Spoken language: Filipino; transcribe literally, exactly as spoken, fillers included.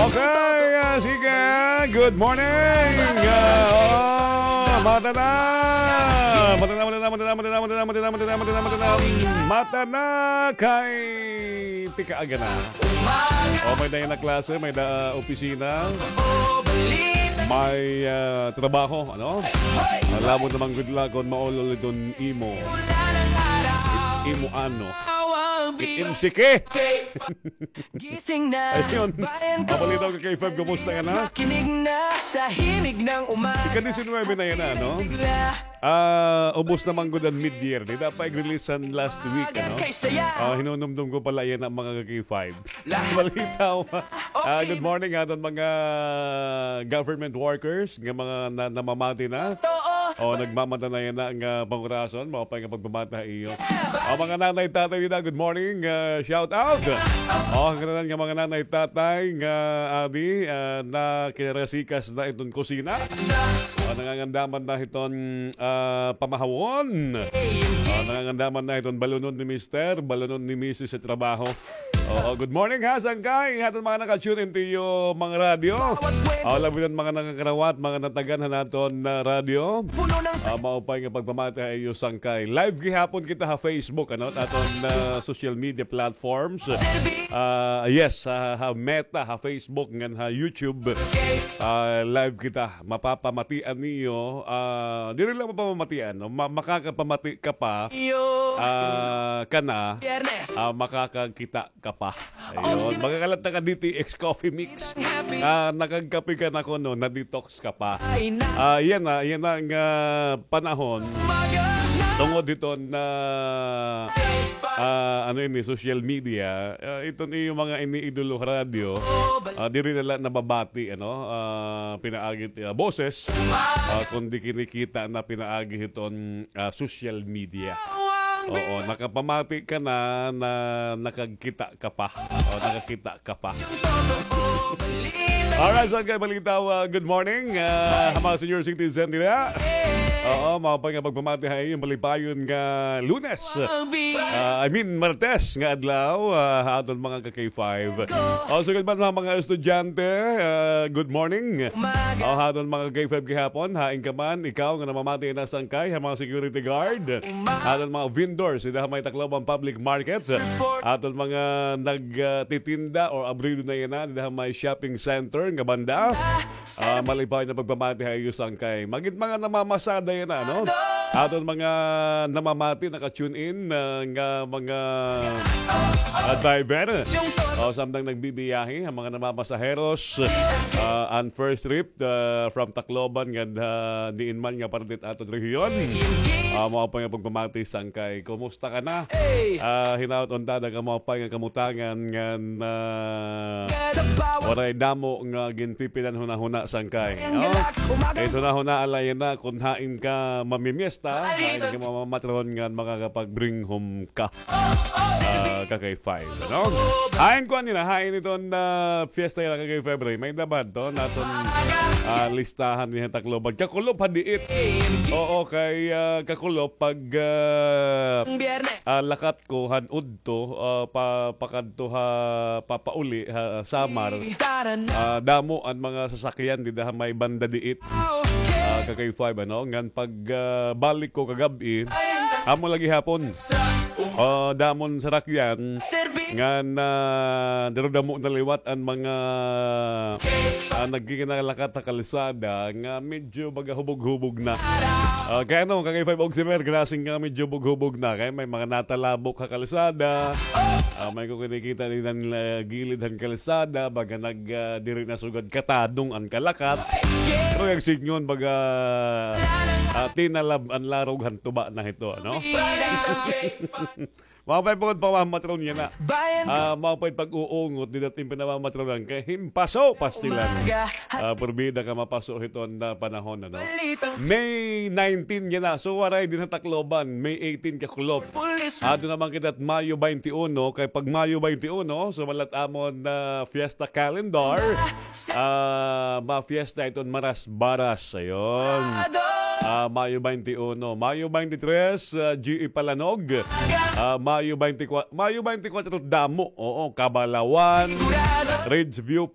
Okay, uh, sige. Good morning. Uh, oh, mata na. Mata na, mata na, mata na, mata na, mata na, mata na, mata na, mata na, mata na, mata na kay tika aga na. Oh, may dayan na klase, may da opisina. May uh, trabaho, ano? Alam mo naman good luck on maulol doon imo. It, imo ano? Itimsike. Gising na. Ayun. Mabalitaw ka kay Fab, kumusta ka na? Makinig na sa himig ng umaga. Ika nineteen na yan, ano? Ah, uh, ubos naman ko dan mid-year. Di dapat i-releasean last week, ano? Ah, uh, hinunumdum ko pala yan ang mga K five. Balitaw. Uh, good morning ha, doon mga government workers, ng mga na, namamati na. O, oh, nagmamata na yan na ang uh, pangurason. Mga pa yung pagbamata iyo. O, oh, mga nanay tatay nila, good morning. Uh, shout out. O, oh, kananan nga mga nanay tatay nga Adi uh, na kinarasikas na itong kusina. O, oh, nangangandaman na itong uh, pamahawon. O, oh, nangangandaman na itong balunon ni Mister, balunon ni Missus sa trabaho. O, oh, good morning ha, Sangkay. Hatong mga nakatune into yung mga radyo. O, oh, labinan mga nakakarawat, mga natagan na naton na radyo. Uh, maupay nga pagpamati ay yung Sangkay. Live gihapon kita ha Facebook, ano? Aton uh, social media platforms. Uh, yes, uh, ha Meta, ha Facebook, ngan ha YouTube. Uh, live kita. Mapapamatian niyo. Uh, di rin lang mapapamatian. No? Ma makakapamati ka pa. Uh, ka na. Uh, makakakita ka pa. Ayun. Magkakalat na ka D T X Coffee Mix. Uh, nakagkapi ka na ko, no? Na-detox ka pa. Uh, yan na. Yan na ang uh, panahon tungod dito na uh, ano yun, social media. Uh, ito ni yung mga iniidolo radio. Uh, di rin nila nababati, ano, uh, pinaagit uh, boses, uh, kundi kinikita na pinaagit itong uh, social media. Oo, nakapamati ka na na nakakita ka pa. O, nakakita ka pa. Alright, so kay Balitaw, uh, good morning. Uh, mga senior citizen nila. Oo, mga pang pagpamati ay yung malipayon nga Lunes. Uh, I mean, Martes nga adlaw, uh, aton mga ka-K five. Also, good man mga estudyante, uh, good morning. O, uh, aton mga K five gihapon, haing ka man, ikaw nga namamati na Sangkay, ha mga security guard. Aton mga vendors, ito may Tacloban Public Market. Aton mga nagtitinda or abrido na yan na, ito may shopping center nga banda. Uh, malipayon na pagpamati ay yung Sangkay. Magit mga namamasada yan na, no? Aton mga namamati, naka-tune in uh, nga mga uh, driver. O, samtang nagbibiyahe, ang mga namamasaheros uh, on first trip uh, from Tacloban nga uh, diin man nga partit aton rehiyon. Uh, mga pa nga pagpamati Sangkay. Kumusta ka na? Uh, hinaut ontada ka mga pa nga kamutangan nga uh, waray damo nga gintipinan huna-huna Sangkay. No? Ito na huna alayan na kung hain ka mamimiesta, hain ka mamamatron nga makakapag-bring home ka. Uh, kakay five, no? Hain ko nila, hain itong uh, fiesta yung kakay February. May dabad to, naton uh, listahan niya Tacloban. Kakulop hadiit. Oo, kay uh, kakulop pag uh, uh, lakat ko hanud to, uh, pa, pakadto ha, papauli ha, Samar. Uh, damo ang mga sasakyan, di dahil may banda diit. Uh, kakay five, ano? Ngan pag uh, balik ko kagabi, amo lagi hapon. Uh, damon sa rakyan nga na uh, darodamo na liwat ang mga uh, nagkikinalakat na kalisada nga medyo magahubog-hubog na. Uh, kaya no, kagay five Oximer, grasing nga medyo hubog-hubog na. Kaya may mga natalabok ka kalisada. Uh, may kukinikita din ang uh, gilid ang kalisada. Baga nag-diri uh, na sugad katadong ang kalakat. Pero yung signon baga uh, tinalab ang larog hantuba na ito. Ano? Mapay pagod pamamatron niya na. Uh, mapay pag-uungot, di natin pinamamatron kay himpaso pastilan. Uh, Purbida ka mapaso ito na panahon. Ano? May nineteen niya na. So waray din na Tacloban. May eighteen kakulop. Ato naman kita at Mayo twenty-one. Kay pag Mayo twenty-one, so malat amon na uh, fiesta calendar. Uh, ma-fiesta ito Maras Baras. Ayun. Uh, Mayo twenty-one. Mayo twenty-three, uh, G E Palanog. Uh, Mayo twenty-four, Mayo twenty-four Damo. Oo, Kabalawan, Ridgeview